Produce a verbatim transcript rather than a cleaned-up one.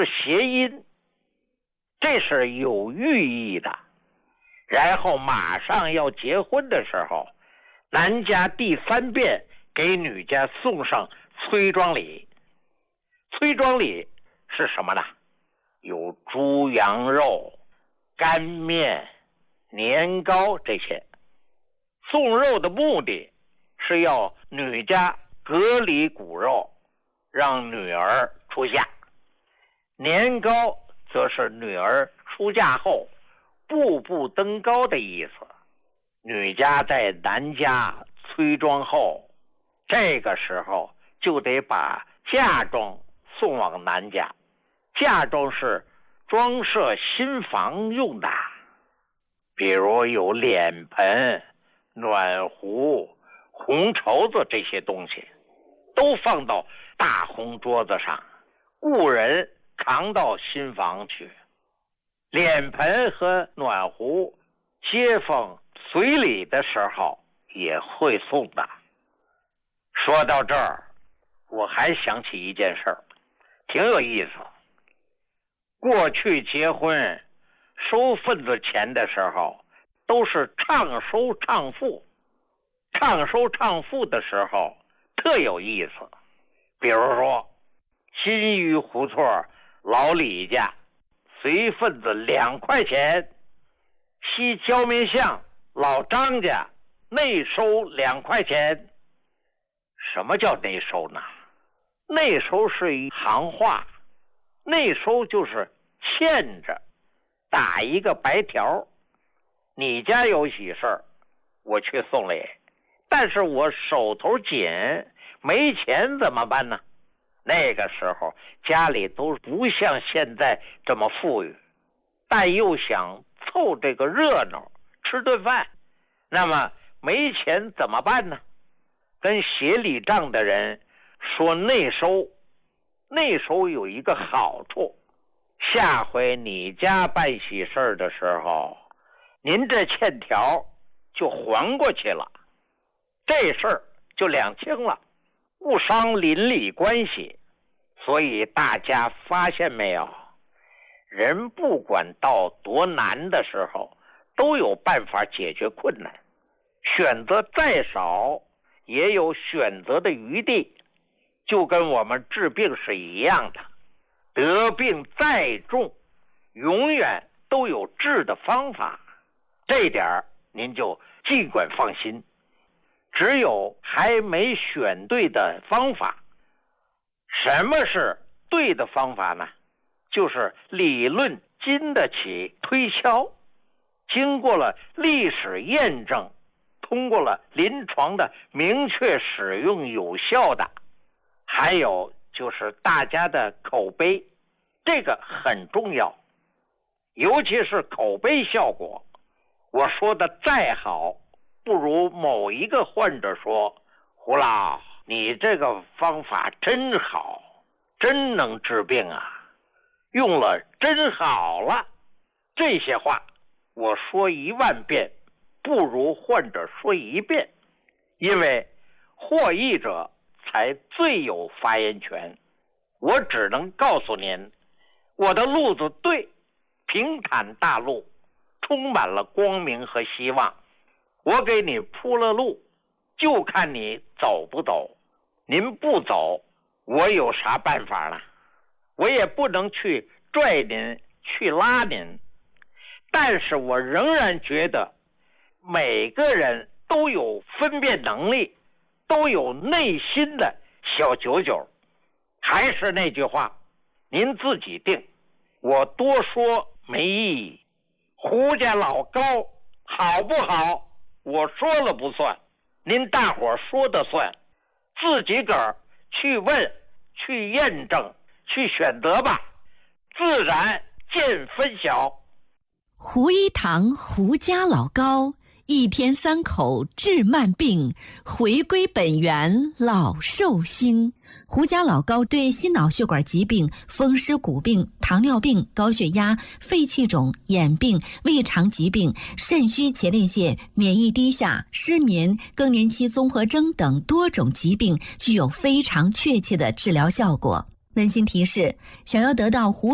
是谐音，这是有寓意的。然后马上要结婚的时候，男家第三遍给女家送上催妆礼。催妆礼是什么呢？有猪羊肉、干面、年糕这些。送肉的目的是要女家隔离骨肉，让女儿出嫁。年糕则是女儿出嫁后步步登高的意思。女家在男家催妆后，这个时候就得把嫁妆送往男家。嫁妆是装饰新房用的，比如有脸盆、暖壶、红绸子这些东西，都放到大红桌子上，雇人扛到新房去。脸盆和暖壶，街坊随礼的时候也会送的。说到这儿，我还想起一件事儿，挺有意思。过去结婚收份子钱的时候，都是唱收唱付。唱收唱付的时候特有意思。比如说新余胡同老李家随份子两块钱，西焦民巷老张家内收两块钱。什么叫内收呢？内收是一行话，内收就是欠着，打一个白条。你家有喜事儿，我去送礼，但是我手头紧，没钱怎么办呢？那个时候家里都不像现在这么富裕，但又想凑这个热闹，吃顿饭，那么没钱怎么办呢？跟协理账的人说内收。内收有一个好处，下回你家办喜事的时候，您这欠条就还过去了，这事儿就两清了，不伤邻里关系。所以大家发现没有，人不管到多难的时候，都有办法解决困难。选择再少，也有选择的余地，就跟我们治病是一样的。得病再重，永远都有治的方法，这点您就尽管放心。只有还没选对的方法。什么是对的方法呢？就是理论经得起推敲，经过了历史验证，通过了临床的明确使用有效的，还有就是大家的口碑，这个很重要。尤其是口碑效果，我说的再好，不如某一个患者说，胡老，你这个方法真好，真能治病啊，用了真好了。这些话我说一万遍，不如患者说一遍，因为获益者才最有发言权。我只能告诉您，我的路子对，平坦大路，充满了光明和希望。我给你铺了路，就看你走不走。您不走，我有啥办法呢？我也不能去拽您，去拉您。但是我仍然觉得每个人都有分辨能力，都有内心的小九九。还是那句话，您自己定，我多说没意义。胡家老高好不好，我说了不算，您大伙说的算，自己个儿去问，去验证，去选择吧，自然见分晓。 胡一堂胡家老高，一天三口治慢病，回归本源老寿星。胡家老高对心脑血管疾病、风湿骨病、糖尿病、高血压、肺气肿、眼病、胃肠疾病、肾虚前列腺、免疫低下、失眠、更年期综合征等多种疾病具有非常确切的治疗效果。温馨提示：想要得到胡